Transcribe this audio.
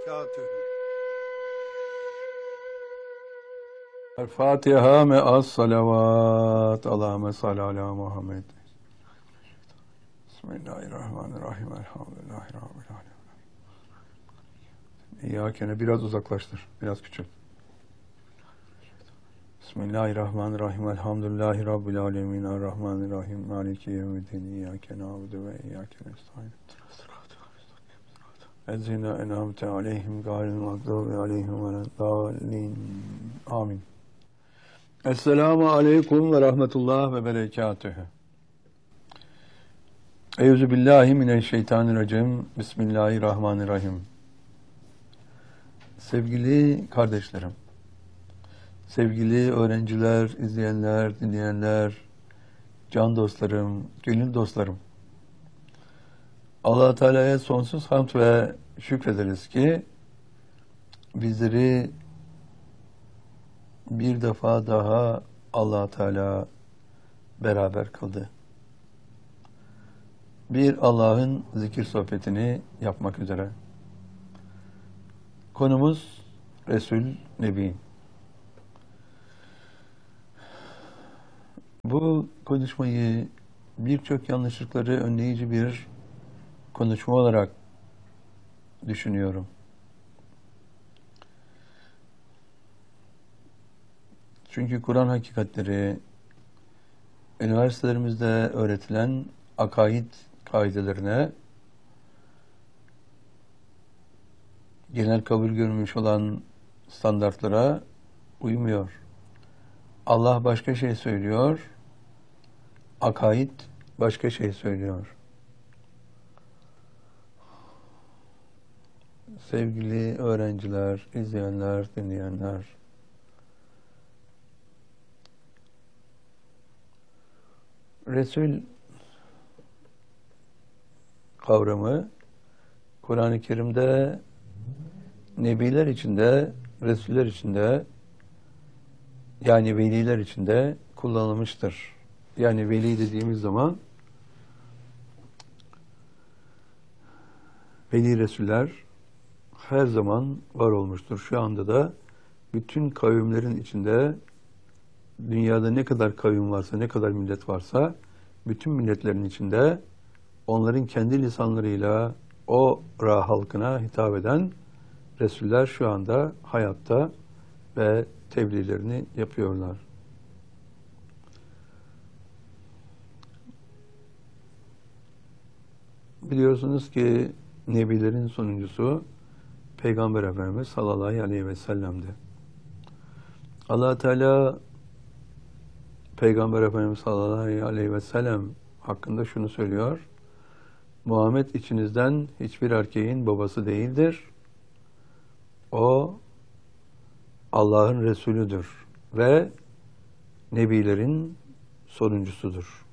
وبركاته. الفاتحة مع الصلوات اللهم صل على محمد. بسم الله الرحمن الرحيم. Elhamdülillahi Rabbil alemin. İyyâkene biraz uzaklaştır. Biraz küçült. Bismillahirrahmanirrahim. Elhamdülillahi Rabbil alemin. Errahmanirrahim. Maliki yevmiddin. İyyâke na'budu ve iyyâke nestaîn. Ezzine en'amte aleyhim gayril mağdubi aleyhim veleddâllin. Amin. Esselamu aleyküm ve rahmetullah ve berekatühü. Eûzü billahi mineşşeytanirracim. Bismillahirrahmanirrahim. Sevgili kardeşlerim, sevgili öğrenciler, izleyenler, dinleyenler, can dostlarım, gönül dostlarım. Allah Teala'ya sonsuz hamd ve şükrederiz ki bizleri bir defa daha Allah Teala beraber kıldı. Bir Allah'ın zikir sohbetini yapmak üzere. Konumuz Resul Nebi. Bu konuşmayı birçok yanlışlıkları önleyici bir konuşma olarak düşünüyorum. Çünkü Kur'an hakikatleri üniversitelerimizde öğretilen akaid kaidelerine, genel kabul görmüş olan standartlara uymuyor. Allah başka şey söylüyor, akaid başka şey söylüyor. Sevgili öğrenciler, izleyenler, dinleyenler, Resul kavramı Kur'an-ı Kerim'de Nebiler içinde, Resuller içinde, yani veliler içinde kullanılmıştır. Yani veli dediğimiz zaman veli Resuller her zaman var olmuştur. Şu anda da bütün kavimlerin içinde, dünyada ne kadar kavim varsa, ne kadar millet varsa, bütün milletlerin içinde onların kendi lisanlarıyla o halkına hitap eden Resuller şu anda hayatta ve tebliğlerini yapıyorlar. Biliyorsunuz ki Nebilerin sonuncusu Peygamber Efendimiz sallallahu aleyhi ve sellem'di. Allah Teala Peygamber Efendimiz sallallahu aleyhi ve sellem hakkında şunu söylüyor: Muhammed içinizden hiçbir erkeğin babası değildir. O Allah'ın Resulüdür ve Nebilerin sonuncusudur.